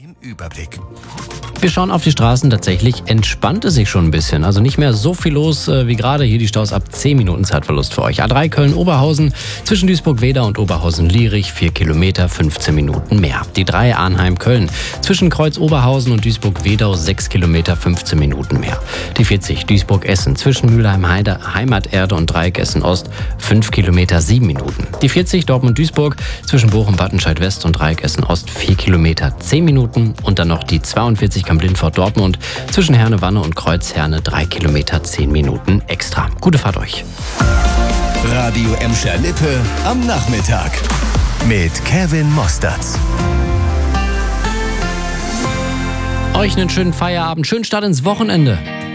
im Überblick. Wir schauen auf die Straßen, tatsächlich entspannt es sich schon ein bisschen. Also nicht mehr so viel los wie gerade. Hier die Staus ab 10 Minuten Zeitverlust für euch. A3 Köln-Oberhausen zwischen Duisburg-Wedau und Oberhausen-Lierich 4 Kilometer, 15 Minuten mehr. Die 3 Arnheim-Köln zwischen Kreuz-Oberhausen und Duisburg-Wedau 6 Kilometer, 15 Minuten mehr. Die 40 Duisburg-Essen zwischen Mülheim-Heide, Heimaterde und Dreieck Essen-Ost 5 Kilometer, 7 Minuten. Die 40 Dortmund-Duisburg zwischen Bochum-Wattenscheid-West und Dreieck Essen-Ost 4 Kilometer, 10 Minuten. Und dann noch die 42 Kamp-Lindfort-Dortmund zwischen Herne-Wanne und Kreuz-Herne 3 Kilometer, 10 Minuten extra. Gute Fahrt euch. Radio Emscher-Lippe am Nachmittag mit Kevin Mosterz. Euch einen schönen Feierabend, schönen Start ins Wochenende.